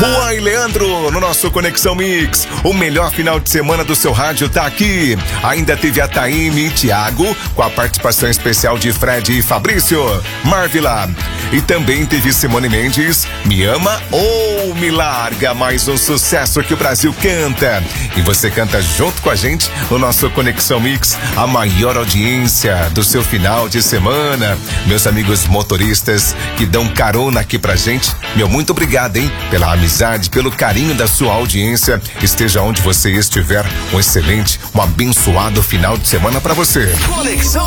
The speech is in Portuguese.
Juan e Leandro no nosso Conexão Mix. O melhor final de semana do seu rádio tá aqui. Ainda teve a Taime e Thiago, com a participação especial de Fred e Fabrício, Marvila. E também teve Simone Mendes, Me Ama ou Me Larga, mais um sucesso que o Brasil canta. E você canta junto com a gente no nosso Conexão Mix, a maior audiência do seu final de semana. Meus amigos motoristas que dão carona aqui pra gente, meu muito obrigado, hein? Pela amizade, pelo carinho da sua audiência. Esteja onde você estiver, um excelente, um abençoado final de semana pra você. Conexão